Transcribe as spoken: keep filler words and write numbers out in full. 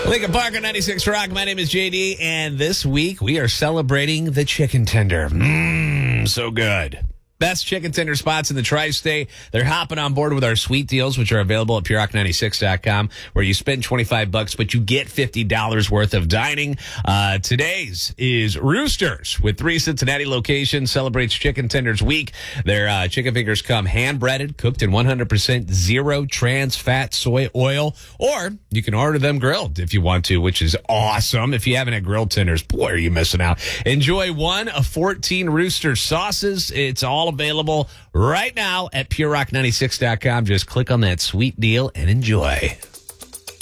Lincoln Parker, ninety-six Rock. My name is J D, and this week we are celebrating the chicken tender. Mmm, so good. Best chicken tender spots in the tri-state. They're hopping on board with our sweet deals, which are available at pure rock ninety-six dot com, where you spend twenty-five bucks, but you get fifty dollars worth of dining. Uh, today's is Roosters with three Cincinnati locations, celebrates Chicken Tenders Week. Their uh, chicken fingers come hand-breaded, cooked in one hundred percent zero trans fat soy oil, or you can order them grilled if you want to, which is awesome. If you haven't had grilled tenders, boy, are you missing out. Enjoy one of fourteen Rooster sauces. It's all available right now at pure rock ninety-six dot com. Just click on that sweet deal and enjoy.